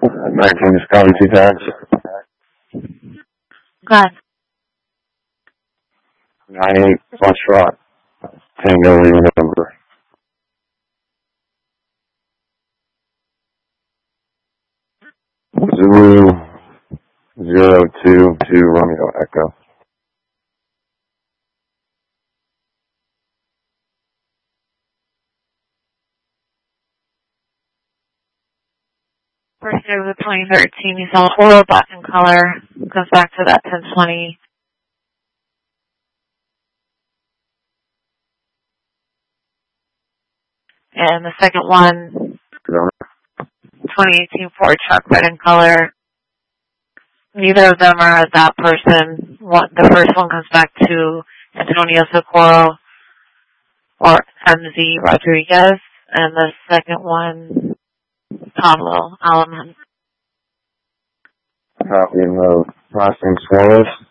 19 Discovery 2 tags. Got 98 Foxtrot. Tango leaving number. Zulu 022 Romeo Echo. first day of the 2013. You saw oil black in color. Goes back to that 1020. And the second one, 2018 Ford truck, red in color. Neither of them are that person. The first one comes back to Antonio Socorro or MZ Rodriguez, and the second one, Pablo Alaman. Copy, and the last name Suarez.